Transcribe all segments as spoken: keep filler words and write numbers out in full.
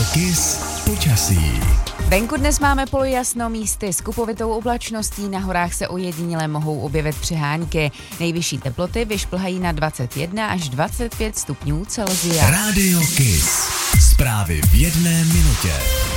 Kiss počasí. Venku dnes máme polojasno, místy s kupovitou oblačností, na horách se ojediněle mohou objevit přehánky. Nejvyšší teploty vyšplhají na dvacet jedna až dvacet pět stupňů Celsia. Rádio Kiss. Zprávy v jedné minutě.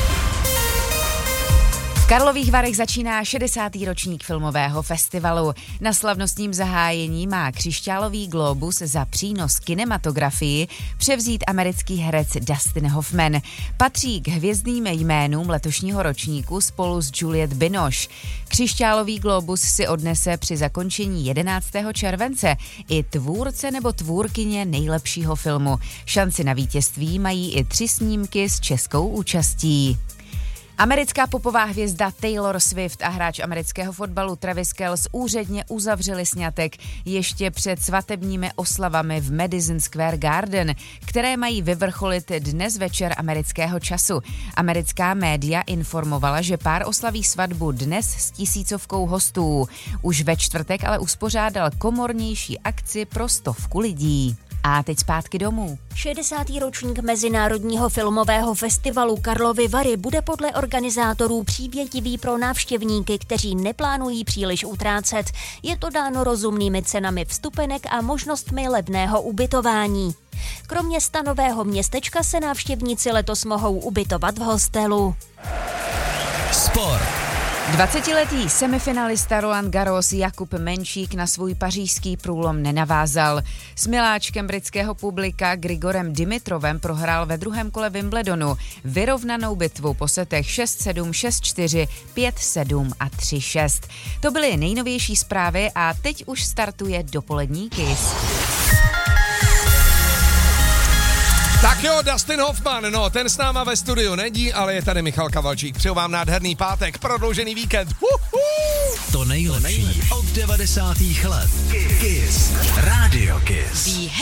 V Karlových Varech začíná šedesátý ročník filmového festivalu. Na slavnostním zahájení má křišťálový glóbus za přínos kinematografii převzít americký herec Dustin Hoffman. Patří k hvězdným jménům letošního ročníku spolu s Juliette Binoche. Křišťálový glóbus si odnese při zakončení jedenáctého července i tvůrce nebo tvůrkyně nejlepšího filmu. Šanci na vítězství mají i tři snímky s českou účastí. Americká popová hvězda Taylor Swift a hráč amerického fotbalu Travis Kelce úředně uzavřeli sňatek ještě před svatebními oslavami v Madison Square Garden, které mají vyvrcholit dnes večer amerického času. Americká média informovala, že pár oslaví svatbu dnes s tisícovkou hostů. Už ve čtvrtek ale uspořádal komornější akci pro stovku lidí. A teď zpátky domů. šedesátý ročník Mezinárodního filmového festivalu Karlovy Vary bude podle organizátorů přívětivý pro návštěvníky, kteří neplánují příliš utrácet. Je to dáno rozumnými cenami vstupenek a možnostmi levného ubytování. Kromě stanového městečka se návštěvníci letos mohou ubytovat v hostelu. Sport. dvacetiletý semifinalista Roland Garros Jakub Menčík na svůj pařížský průlom nenavázal. S miláčkem britského publika Grigorem Dimitrovem prohrál ve druhém kole Wimbledonu vyrovnanou bitvu po setech šest sedm, šest čtyři, pět sedm a tři šest. To byly nejnovější zprávy a teď už startuje dopolední Kiss. Tak jo, Dustin Hoffman, no ten s náma ve studiu není, ale je tady Michal Kavalčík. Přeju vám nádherný pátek, prodloužený víkend. Uhu. To nejlepší od devadesátých let. Kiss. Rádio Kiss.